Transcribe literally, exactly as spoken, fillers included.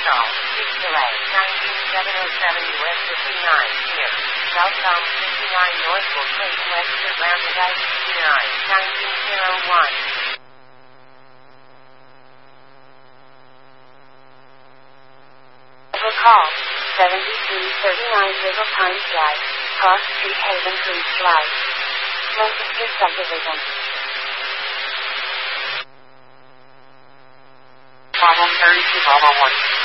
Call, six delay, nineteen seven oh seven U S fifty-nine, here. Southbound fifty-nine Northville Place West Atlanta fifty-nine, nineteen oh one. Call, seventy-three thirty-nine River Pines Drive, Cross Street Haven Creek Drive, Lancaster Subdivision. Problem thirty-two, Bravo one.